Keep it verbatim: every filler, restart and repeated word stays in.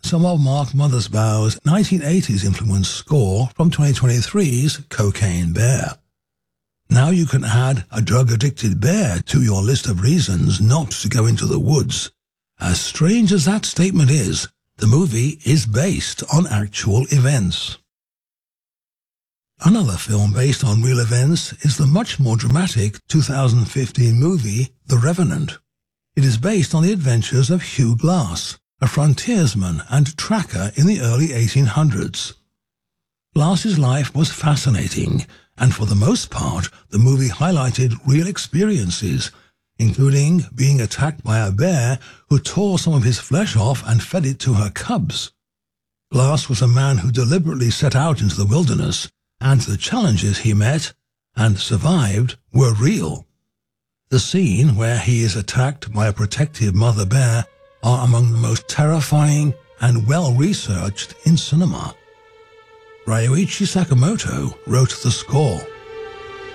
some of Mark Mothersbaugh's nineteen eighties influenced score from twenty twenty-three's Cocaine Bear. Now you can add a drug-addicted bear to your list of reasons not to go into the woods. As strange as that statement is, the movie is based on actual events. Another film based on real events is the much more dramatic two thousand fifteen movie The Revenant. It is based on the adventures of Hugh Glass, a frontiersman and tracker in the early eighteen hundreds. Glass's life was fascinating, and for the most part, the movie highlighted real experiences, including being attacked by a bear who tore some of his flesh off and fed it to her cubs. Glass was a man who deliberately set out into the wilderness, and the challenges he met and survived were real. The scene where he is attacked by a protective mother bear are among the most terrifying and well-researched in cinema. Ryuichi Sakamoto wrote the score.